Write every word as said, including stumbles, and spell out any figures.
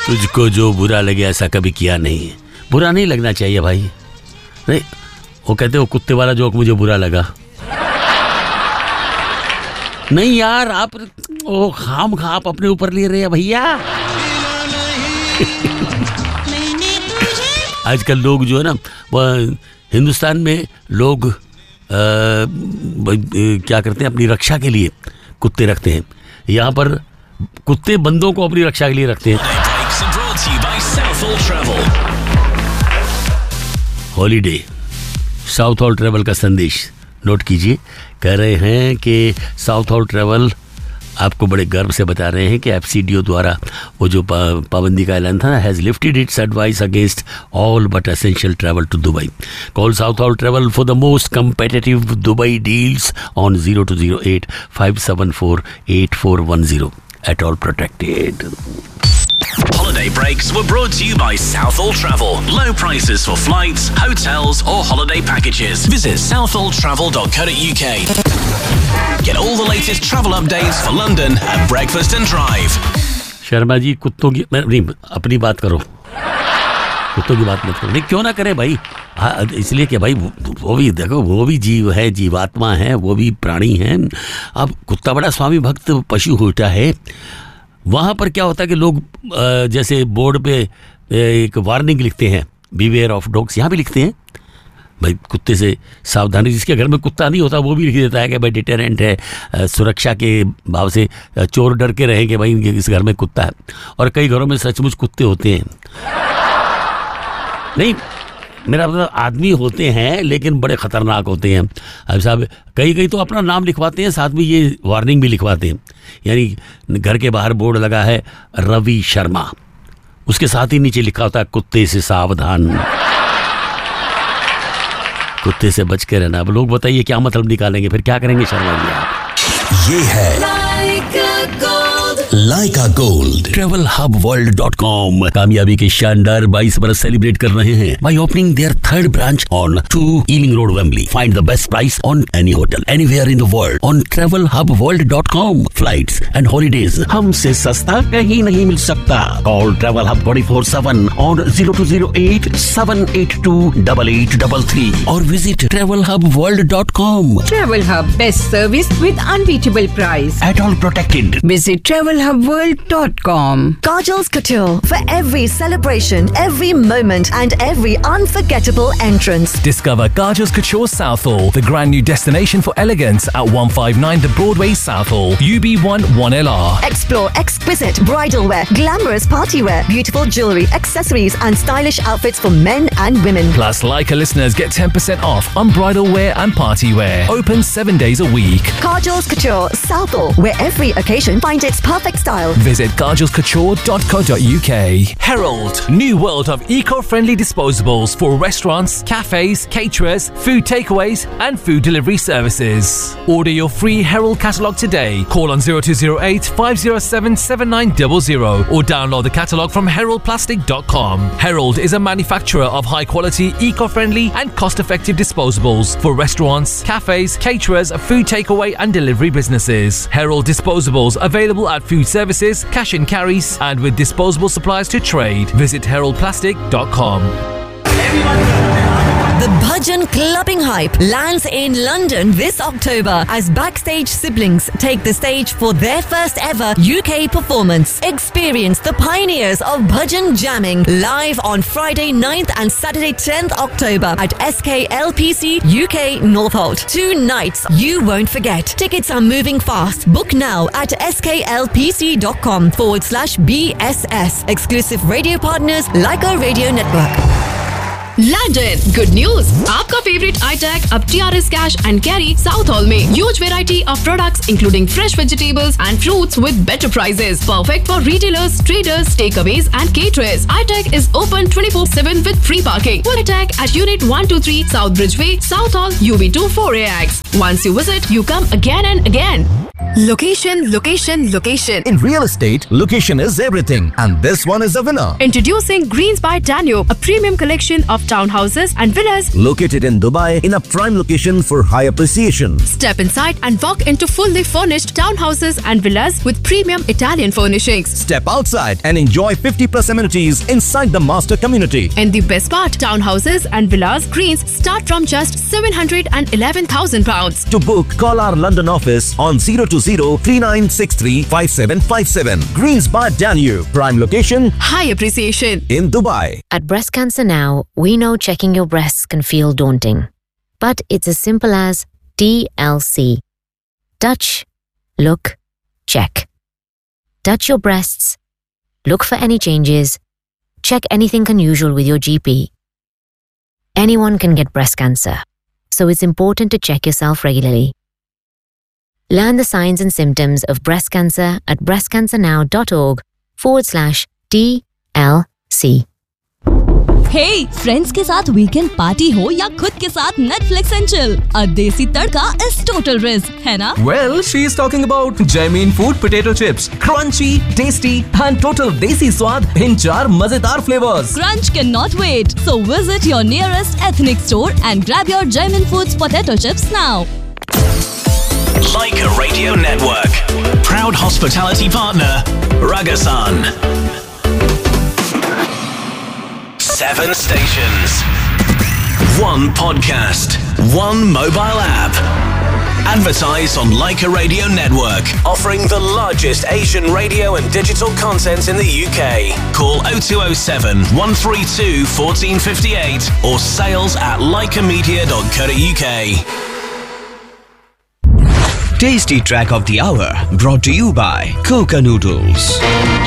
तुझको जो बुरा लगे ऐसा कभी किया नहीं। बुरा नहीं लगना चाहिए भाई। नहीं, वो कहते वो कुत्ते वाला जोक मुझे बुरा लगा। नहीं यार, आप ओ खाम खा आप अपने ऊपर ले रहे हैं भैया। आजकल लोग जो है ना, हिंदुस्तान में लोग आ, क्या करते हैं, अपनी रक्षा के लिए कुत्ते रखते हैं। यहाँ पर कुत्ते बंदों को अपनी रक्षा के लिए रखते हैं। हॉलीडे, साउथ हॉल ट्रेवल का संदेश नोट कीजिए। कह रहे हैं कि साउथ हॉल ट्रेवल आपको बड़े गर्व से बता रहे हैं कि एफसीडीओ द्वारा वो जो पाबंदी का ऐलान था, has lifted it's advice against all but essential travel to Dubai. Call south hall travel for the most competitive Dubai deals on zero to zero eight five seven four eight four one zero at all protected. Holiday breaks were brought to you by Southall Travel. Low prices for flights, hotels or holiday packages. Visit southall travel dot co dot uk. Get all the latest travel updates for London at breakfast and drive. Sharma ji, कुत्तों की नहीं, अपनी बात करो, कुत्तों की बात मत करो। नहीं, क्यों ना करें भाई। हाँ, इसलिए कि भाई वो भी देखो, वो भी जीव है, जीवात्मा है, वो भी प्राणी है। अब कुत्ता बड़ा स्वामी भक्त पशु होता है। वहाँ पर क्या होता है कि लोग जैसे बोर्ड पे एक वार्निंग लिखते हैं, बीवेयर ऑफ डॉग्स, यहाँ भी लिखते हैं भाई कुत्ते से सावधानी। जिसके घर में कुत्ता नहीं होता वो भी लिख देता है कि भाई डिटेरेंट है, सुरक्षा के भाव से चोर डर के रहें कि भाई इनके इस घर में कुत्ता है। और कई घरों में सचमुच कुत्ते होते हैं। नहीं, मेरा मतलब आदमी होते हैं लेकिन बड़े खतरनाक होते हैं। अब साहब कई कई तो अपना नाम लिखवाते हैं, साथ में ये वार्निंग भी लिखवाते हैं। यानी घर के बाहर बोर्ड लगा है रवि शर्मा, उसके साथ ही नीचे लिखा होता है कुत्ते से सावधान, कुत्ते से बच के रहना। अब लोग बताइए क्या मतलब निकालेंगे, फिर क्या करेंगे शर्मा जी आप। ये है लाइका gold travel hub world dot com कामयाबी के शानदार बाईस बरस सेलिब्रेट कर रहे हैं by opening there third branch on to ailing road Wembley. Find the best price on any hotel anywhere in the world on travel hub world dot com. Flights and holidays हमसे सस्ता कहीं नहीं मिल सकता। Call travel hub twenty four seven on zero to zero eight seven eight to double eight double three और visit travel hub world dot com. Travel Hub, best service with unbeatable price. At all protected. Visit travel hub world dot com. Kajal's Couture, for every celebration, every moment and every unforgettable entrance. Discover Kajal's Couture Southall, the grand new destination for elegance at one five nine The Broadway Southall, U B one one L R. Explore exquisite bridal wear, glamorous party wear, beautiful jewelry, accessories and stylish outfits for men and women. Plus, Leica listeners get ten percent off on bridal wear and party wear. Open seven days a week. Kajal's Couture Southall, where every occasion finds its perfect style. Visit kajals couture dot co dot uk. Herald, new world of eco-friendly disposables for restaurants, cafes, caterers, food takeaways and food delivery services. Order your free Herald catalogue today. Call on zero two zero eight five zero seven seven nine zero zero or download the catalogue from herald plastic dot com. Herald is a manufacturer of high-quality, eco-friendly and cost-effective disposables for restaurants, cafes, caterers, food takeaway and delivery businesses. Herald disposables available at food services, cash and carries, and with disposable supplies to trade. Visit herald plastic dot com. The Bhajan Clubbing Hype lands in London this October as Backstage siblings take the stage for their first ever U K performance. Experience the pioneers of Bhajan jamming live on Friday ninth and Saturday tenth October at S K L P C U K Northolt. Two nights you won't forget. Tickets are moving fast. Book now at sklpc.com forward slash BSS. Exclusive radio partners like our radio network. Landed! Good news! आपका favorite iTac अब T R S Cash and Carry South Hall में huge variety of products including fresh vegetables and fruits with better prices. Perfect for retailers, traders, takeaways and caterers. iTac is open twenty-four seven with free parking. Full iTac at Unit one two three South Bridgeway, South Hall, U B two four A X. Once you visit, you come again and again. Location, location, location. In real estate, location is everything, and this one is a winner. Introducing Greens by Danube, a premium collection of townhouses and villas Located in Dubai in a prime location for high appreciation. Step inside and walk into fully furnished townhouses and villas with premium Italian furnishings. Step outside and enjoy fifty plus amenities inside the master community. And the best part, townhouses and villas Greens start from just seven hundred eleven thousand pounds. To book, call our London office on zero two zero three nine six three five seven five seven. Greens by Danube, prime location, High appreciation. in Dubai. At Breast Cancer Now, we know checking your breasts can feel daunting. But it's as simple as T L C. Touch, look, check. Touch your breasts, look for any changes, check anything unusual with your G P. Anyone can get breast cancer, so it's important to check yourself regularly. Learn the signs and symptoms of breast cancer at breastcancernow.org forward slash TLC. Hey, friends के साथ weekend party हो या खुद के साथ Netflix and chill, अ देसी तड़का is total risk, है ना? Well, she is talking about Jamin Food Potato Chips. Crunchy, tasty and total desi स्वाद in चार मजेदार flavors. Crunch cannot wait. So visit your nearest ethnic store and grab your Jamin Foods potato chips now. Leica Radio Network. Proud hospitality partner, Ragasan. Seven stations. One podcast. One mobile app. Advertise on Leica Radio Network, offering the largest Asian radio and digital content in the U K. Call oh two oh seven, one three two, one four five eight or sales at leica media dot co dot uk. Tasty track of the hour brought to you by Coca Noodles.